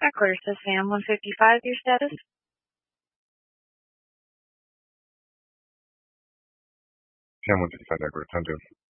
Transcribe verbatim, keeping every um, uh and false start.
Recorder says Sam one fifty-five, your status? Sam one fifty-five, Recorder, time to.